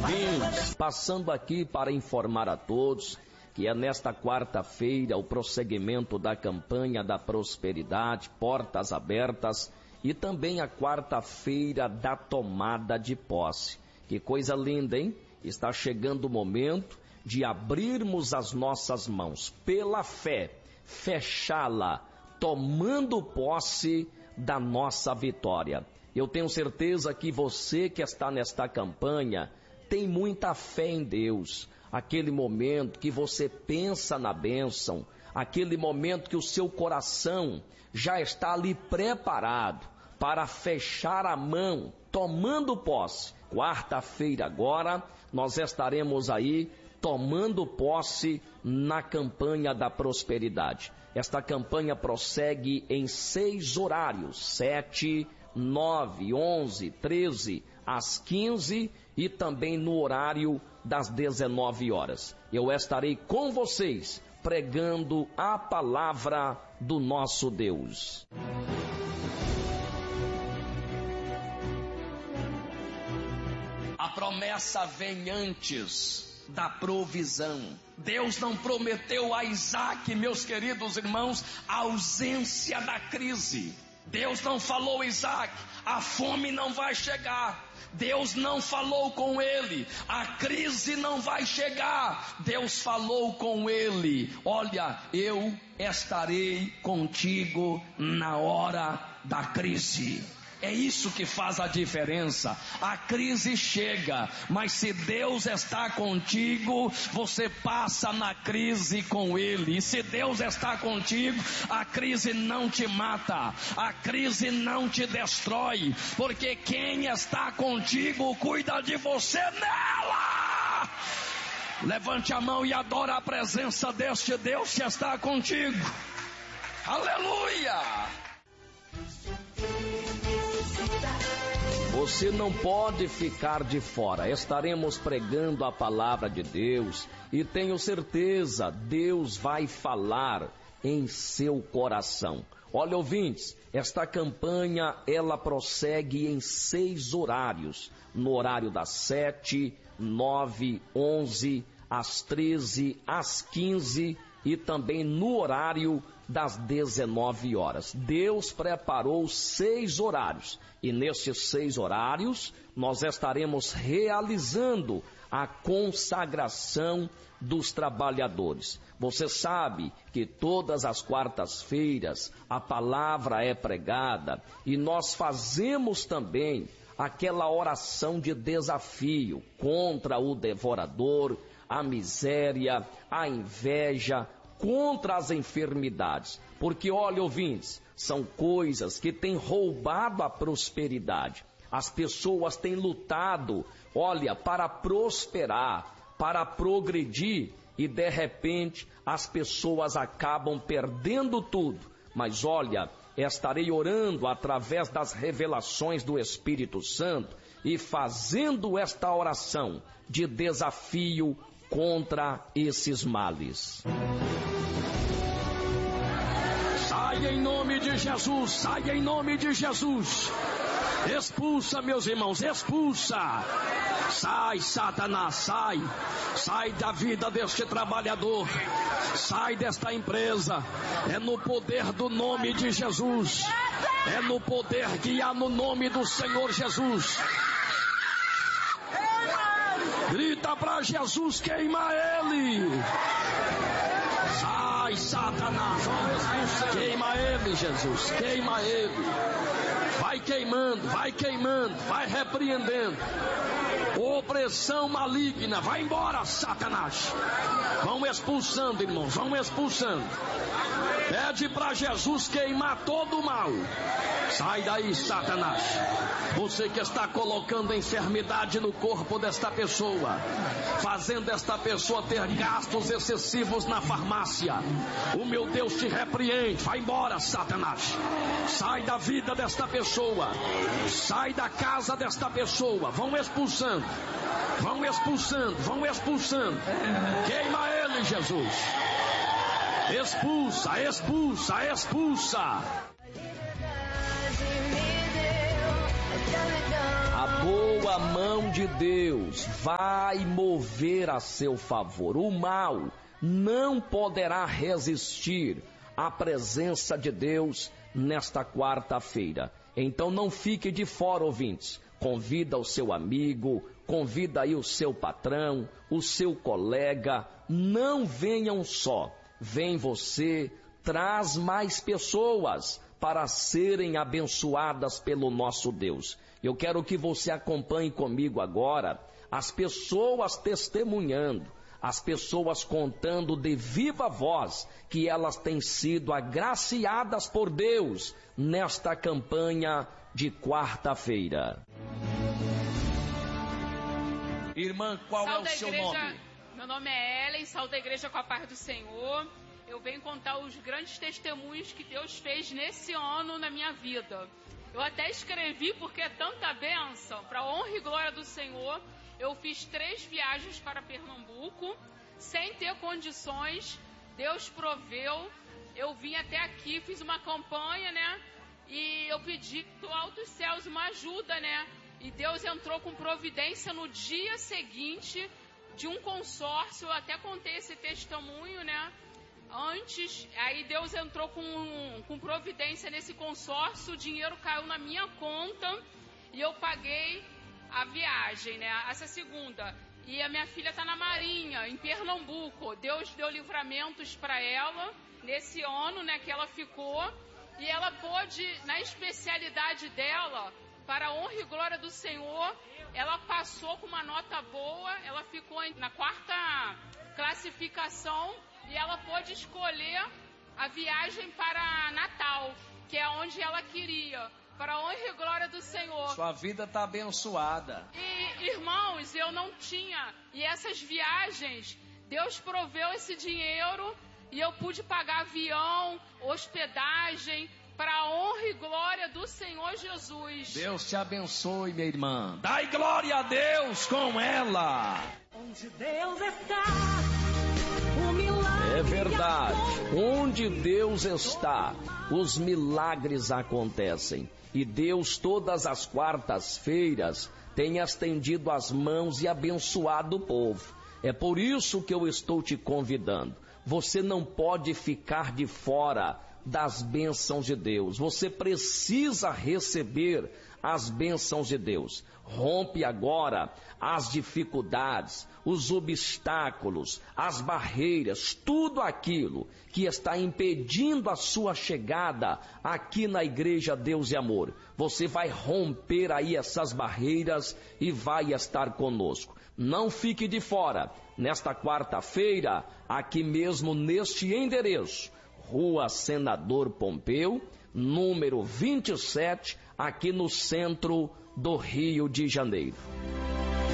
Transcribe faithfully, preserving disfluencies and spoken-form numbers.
ouvintes, passando aqui para informar a todos que é nesta quarta-feira o prosseguimento da campanha da prosperidade, portas abertas, e também a quarta-feira da tomada de posse. Que coisa linda, hein? Está chegando o momento de abrirmos as nossas mãos pela fé, fechá-la, tomando posse da nossa vitória. Eu tenho certeza que você que está nesta campanha tem muita fé em Deus. Aquele momento que você pensa na bênção, aquele momento que o seu coração já está ali preparado para fechar a mão, tomando posse. Quarta-feira agora, nós estaremos aí tomando posse na campanha da prosperidade. Esta campanha prossegue em seis horários, sete, nove, onze, treze, às quinze e também no horário das dezenove horas. Eu estarei com vocês pregando a palavra do nosso Deus. A promessa vem antes da provisão. Deus não prometeu a Isaac, meus queridos irmãos, a ausência da crise. Deus não falou, Isaac, a fome não vai chegar. Deus não falou com ele, a crise não vai chegar. Deus falou com ele, olha, eu estarei contigo na hora da crise. É isso que faz a diferença. A crise chega, mas se Deus está contigo, você passa na crise com Ele. E se Deus está contigo, a crise não te mata, a crise não te destrói, porque quem está contigo cuida de você nela. Levante a mão e adore a presença deste Deus que está contigo. Aleluia! Você não pode ficar de fora. Estaremos pregando a palavra de Deus e tenho certeza, Deus vai falar em seu coração. Olha, ouvintes, esta campanha ela prossegue em seis horários. No horário das sete, nove, onze, às treze, às quinze e também no horário das dezenove horas. Deus preparou seis horários e nesses seis horários nós estaremos realizando a consagração dos trabalhadores. Você sabe que todas as quartas-feiras a palavra é pregada e nós fazemos também aquela oração de desafio contra o devorador, a miséria, a inveja, contra as enfermidades, porque olha, ouvintes, são coisas que têm roubado a prosperidade. As pessoas têm lutado, olha, para prosperar, para progredir, e de repente as pessoas acabam perdendo tudo. Mas olha, estarei orando através das revelações do Espírito Santo e fazendo esta oração de desafio contra esses males. Sai em nome de Jesus, sai em nome de Jesus. Expulsa, meus irmãos, expulsa. Sai, Satanás, sai. Sai da vida deste trabalhador. Sai desta empresa. É no poder do nome de Jesus. É no poder que há no nome do Senhor Jesus. Grita para Jesus, queima ele. Sai, Satanás, queima ele, Jesus, queima ele. Vai queimando, vai queimando, vai repreendendo. Opressão maligna, vai embora, Satanás. Vão expulsando, irmãos, vão expulsando. Pede para Jesus queimar todo o mal. Sai daí, Satanás. Você que está colocando enfermidade no corpo desta pessoa, fazendo esta pessoa ter gastos excessivos na farmácia, o meu Deus te repreende. Vai embora, Satanás. Sai da vida desta pessoa. Sai da casa desta pessoa. Vão expulsando. Vão expulsando. Vão expulsando. Queima ele, Jesus. Expulsa, expulsa, expulsa. A boa a mão de Deus vai mover a seu favor. O mal não poderá resistir à presença de Deus nesta quarta-feira. Então não fique de fora, ouvintes. Convida o seu amigo, convida aí o seu patrão, o seu colega. Não venham só, vem você, traz mais pessoas para serem abençoadas pelo nosso Deus. Eu quero que você acompanhe comigo agora as pessoas testemunhando, as pessoas contando de viva voz que elas têm sido agraciadas por Deus nesta campanha de quarta-feira. Irmã, qual Salve é o seu igreja, nome? Meu nome é Ellen, salve da igreja com a paz do Senhor. Eu venho contar os grandes testemunhos que Deus fez nesse ano na minha vida. Eu até escrevi porque é tanta bênção, para a honra e glória do Senhor. Eu fiz três viagens para Pernambuco, sem ter condições, Deus proveu. Eu vim até aqui, fiz uma campanha, né? E eu pedi do altos céus uma ajuda, né? E Deus entrou com providência no dia seguinte de um consórcio. Eu até contei esse testemunho, né? Antes, aí Deus entrou com, com providência nesse consórcio, o dinheiro caiu na minha conta e eu paguei a viagem, né? Essa segunda. E a minha filha está na Marinha, em Pernambuco. Deus deu livramentos para ela nesse ano, né? Que ela ficou. E ela pôde, na especialidade dela, para a honra e glória do Senhor, ela passou com uma nota boa. Ela ficou na quarta classificação. E ela pôde escolher a viagem para Natal, que é onde ela queria, para a honra e glória do Senhor. Sua vida está abençoada. E, irmãos, eu não tinha. E essas viagens, Deus proveu esse dinheiro e eu pude pagar avião, hospedagem, para a honra e glória do Senhor Jesus. Deus te abençoe, minha irmã. Dai glória a Deus com ela. Onde Deus está. É verdade, onde Deus está, os milagres acontecem. E Deus, todas as quartas-feiras, tem estendido as mãos e abençoado o povo. É por isso que eu estou te convidando. Você não pode ficar de fora das bênçãos de Deus. Você precisa receber as bênçãos de Deus. Rompe agora as dificuldades, os obstáculos, as barreiras, tudo aquilo que está impedindo a sua chegada aqui na Igreja Deus e Amor. Você vai romper aí essas barreiras e vai estar conosco. Não fique de fora. Nesta quarta-feira, aqui mesmo neste endereço, Rua Senador Pompeu, número vinte e sete, aqui no centro do Rio de Janeiro.